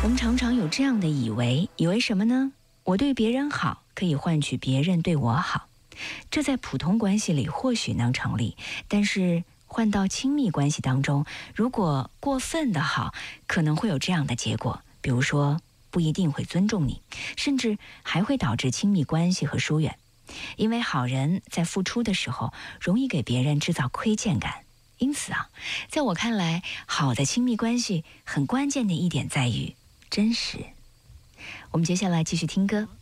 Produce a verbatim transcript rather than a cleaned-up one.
我们常常有这样的以为，以为什么呢？我对别人好，可以换取别人对我好。这在普通关系里或许能成立，但是换到亲密关系当中，如果过分的好，可能会有这样的结果，比如说不一定会尊重你，甚至还会导致亲密关系和疏远。因为好人在付出的时候，容易给别人制造亏欠感。因此啊，在我看来，好的亲密关系很关键的一点在于真实。我们接下来继续听歌。